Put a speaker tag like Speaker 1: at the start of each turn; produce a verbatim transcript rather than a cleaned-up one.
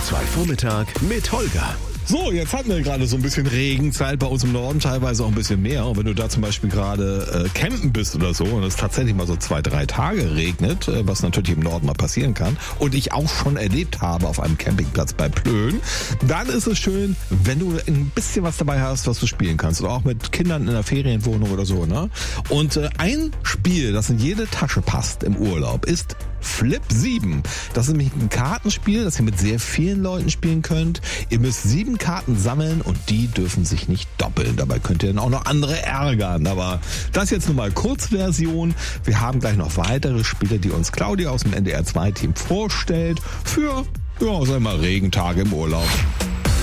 Speaker 1: zwei Vormittag mit Holger.
Speaker 2: So, jetzt hatten wir gerade so ein bisschen Regenzeit bei uns im Norden, teilweise auch ein bisschen mehr. Und wenn du da zum Beispiel gerade äh, campen bist oder so und es tatsächlich mal so zwei, drei Tage regnet, äh, was natürlich im Norden mal passieren kann und ich auch schon erlebt habe auf einem Campingplatz bei Plön, dann ist es schön, wenn du ein bisschen was dabei hast, was du spielen kannst. Oder auch mit Kindern in einer Ferienwohnung oder so, ne? Und äh, ein Spiel, das in jede Tasche passt im Urlaub, ist Flip sieben. Das ist nämlich ein Kartenspiel, das ihr mit sehr vielen Leuten spielen könnt. Ihr müsst sieben Karten sammeln und die dürfen sich nicht doppeln. Dabei könnt ihr dann auch noch andere ärgern. Aber das jetzt nur mal Kurzversion. Wir haben gleich noch weitere Spiele, die uns Claudia aus dem N D R zwei Team vorstellt. Für, ja, sagen wir mal, Regentage im Urlaub.